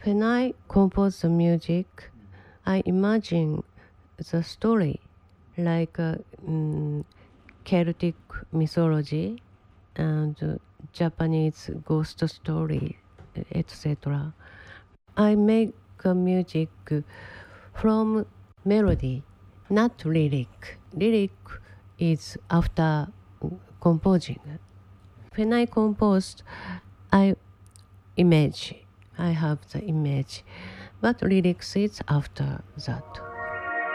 When I compose the music, I imagine the story like Celtic mythology and Japanese ghost story, etc. I make music from melody, not lyric. Lyric is after composing. When I compose, I have the image, but lyrics is after that.